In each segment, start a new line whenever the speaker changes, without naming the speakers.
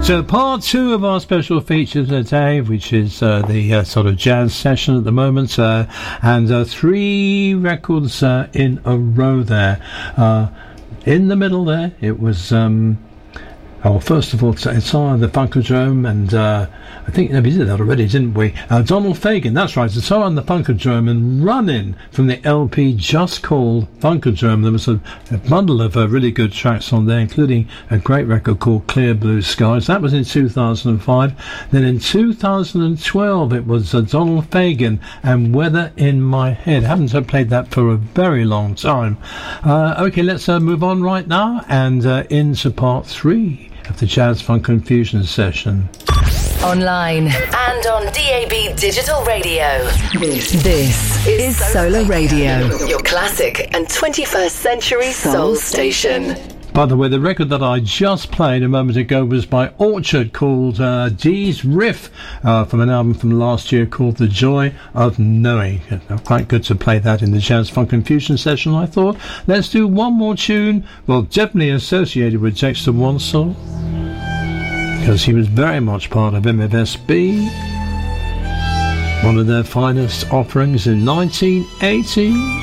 So part two of our special feature today, which is the sort of jazz session at the moment, and three records in a row there. In the middle there, it was... first of all, it's the Funkadrome, and I think we did that already, didn't we? Donald Fagen, that's right, it's on the Funkadrome, and Running from the LP just called Funkadrome. There was a bundle of really good tracks on there, including a great record called Clear Blue Skies. That was in 2005. Then in 2012, it was Donald Fagen and Weather in My Head. I haven't played that for a very long time. Okay, let's move on right now and into part three of the Jazz Funk and Fusion session.
Online and on DAB Digital Radio. This is Solar Radio, your classic and 21st century soul station.
By the way, the record that I just played a moment ago was by Orchard, called Dee's Riff, from an album from last year called The Joy of Knowing. Quite good to play that in the Jazz Funk and Fusion session, I thought. Let's do one more tune, well, definitely associated with Dexter Wansel, because he was very much part of MFSB, one of their finest offerings in 1980.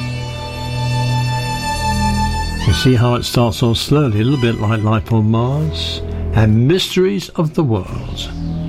You see how it starts off slowly, a little bit like Life on Mars and Mysteries of the World.